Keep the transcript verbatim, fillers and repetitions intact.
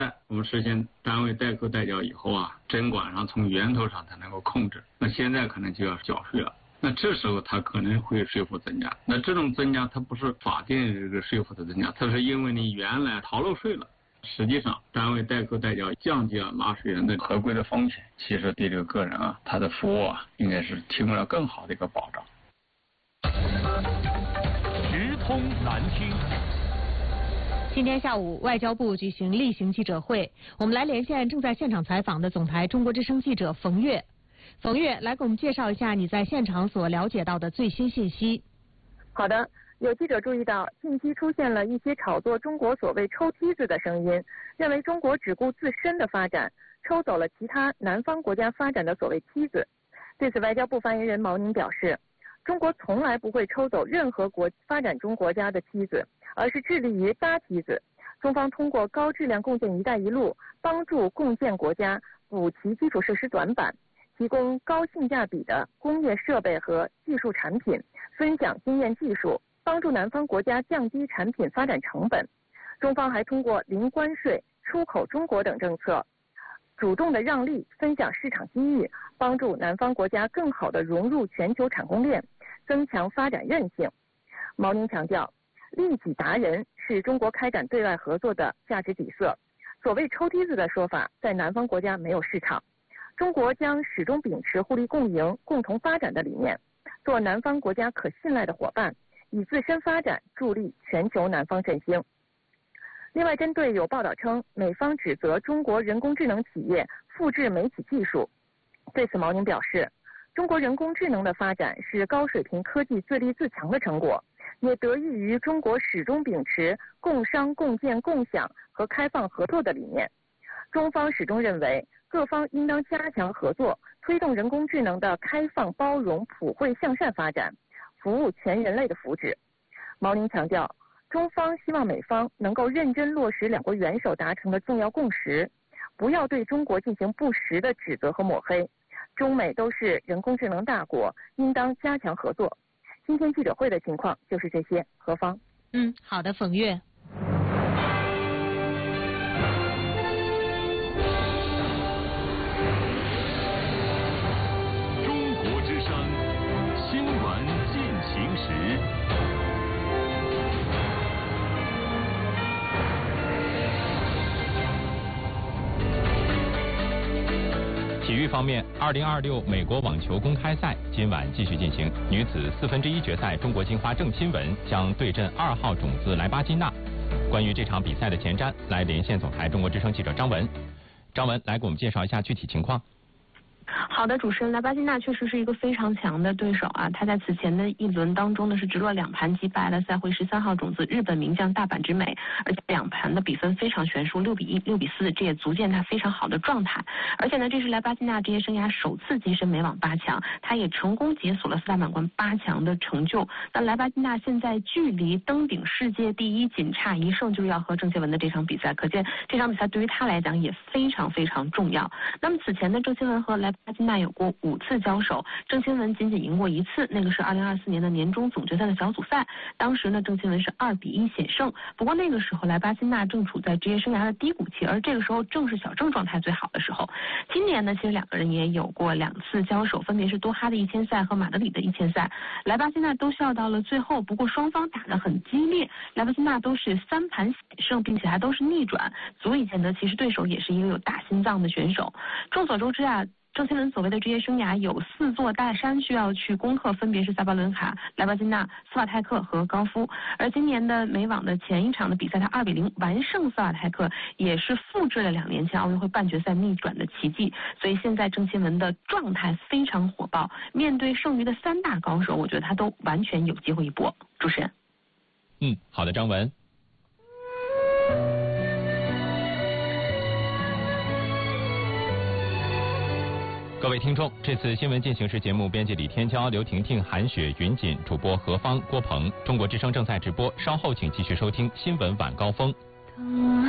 我们实现单位代扣代缴以后啊，针管上从源头上才能够控制。那现在可能就要缴税了，那这时候它可能会税负增加。那这种增加它不是法定这个税负的增加，它是因为你原来逃漏税了。实际上，单位代扣代缴降低了纳税人的合规的风险，其实对这个个人啊，他的服务啊，应该是提供了更好的一个保障。 直通南京。 今天下午，外交部举行例行记者会，我们来连线正在现场采访的总台中国之声记者冯月。冯月，来给我们介绍一下你在现场所了解到的最新信息。 好的。有记者注意到，近期出现了一些炒作中国所谓抽梯子的声音，认为中国只顾自身的发展，抽走了其他南方国家发展的所谓梯子。对此，外交部发言人毛宁表示，中国从来不会抽走任何国发展中国家的梯子，而是致力于搭梯子。中方通过高质量共建“一带一路”，帮助共建国家补齐基础设施短板，提供高性价比的工业设备和技术产品，分享经验技术，帮助南方国家降低产品发展成本。中方还通过零关税、出口中国等政策，主动的让利，分享市场机遇，帮助南方国家更好地融入全球产供链，增强发展韧性。毛宁强调，利己达人是中国开展对外合作的价值底色。所谓抽梯子的说法，在南方国家没有市场。中国将始终秉持互利共赢、共同发展的理念，做南方国家可信赖的伙伴，以自身发展助力全球南方振兴。另外，针对有报道称美方指责中国人工智能企业复制美企技术，对此毛宁表示，中国人工智能的发展是高水平科技自立自强的成果，也得益于中国始终秉持共商共建共享和开放合作的理念。中方始终认为，各方应当加强合作，推动人工智能的开放包容普惠向善发展，服务全人类的福祉。毛宁强调，中方希望美方能够认真落实两国元首达成的重要共识，不要对中国进行不实的指责和抹黑。中美都是人工智能大国，应当加强合作。今天记者会的情况就是这些。何芳。 嗯，好的，冯月。 中国之声新闻进行时。 体育方面，二零二六美国网球公开赛今晚继续进行，女子四分之一决赛，中国金花郑钦文将对阵二号种子莱巴金娜。关于这场比赛的前瞻，来连线总台中国之声记者张文。张文，来给我们介绍一下具体情况。 好的，主持人，莱巴金娜确实是一个非常强的对手啊！她在此前的一轮当中呢，是直落两盘击败了赛会十三号种子日本名将大阪直美，而且两盘的比分非常悬殊，六比一、六比四，这也足见她非常好的状态。而且呢，这是莱巴金娜职业生涯首次跻身美网八强，她也成功解锁了四大满贯八强的成就。那莱巴金娜现在距离登顶世界第一仅差一胜，就要和郑钦文的这场比赛，可见这场比赛对于她来讲也非常非常重要。那么此前呢，郑钦文和莱巴金娜有过五次交手，郑钦文仅仅赢过一次，那个是二零二四年的年终总决赛的小组赛，当时呢郑钦文是二比一险胜。不过那个时候莱巴金娜正处在职业生涯的低谷期，而这个时候正是小郑状态最好的时候。今年呢，其实两个人也有过两次交手，分别是多哈的一千赛和马德里的一千赛，莱巴金娜都笑到了最后，不过双方打得很激烈，莱巴金娜都是三盘险胜，并且还都是逆转，足以见得其实对手也是一个有大心脏的选手。众所周知啊，郑钦文所谓的职业生涯有四座大山需要去攻克，分别是萨巴伦卡、莱巴金娜、斯瓦泰克和高夫。而今年的美网的前一场的比赛，他二比零完胜斯瓦泰克，也是复制了两年前奥运会半决赛逆转的奇迹。所以现在郑钦文的状态非常火爆，面对剩余的三大高手，我觉得他都完全有机会一搏。主持人。 嗯，好的，张文。各位听众，这次新闻进行时节目编辑李天骄、刘婷婷、韩雪、云锦，主播何芳、郭鹏，中国之声正在直播，稍后请继续收听新闻晚高峰。